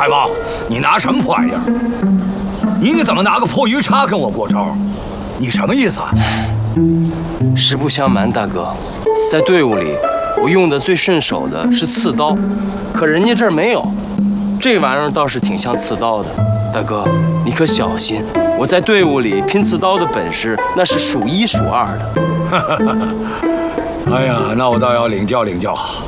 大王，你拿什么破玩意儿？你怎么拿个破鱼叉跟我过招？你什么意思啊？ 实不相瞒，大哥，在队伍里，我用的最顺手的是刺刀，可人家这儿没有。这玩意儿倒是挺像刺刀的，大哥，你可小心！我在队伍里拼刺刀的本事，那是数1数2的。 哎呀，那我倒要领教领教。